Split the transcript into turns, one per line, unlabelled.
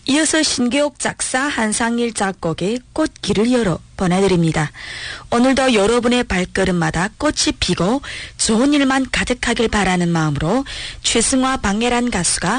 이어서 신계옥 작사 한상일 작곡의 꽃길을 열어 보내드립니다. 오늘도 여러분의 발걸음마다 꽃이 피고 좋은 일만 가득하길 바라는 마음으로 최승화 박예란 가수가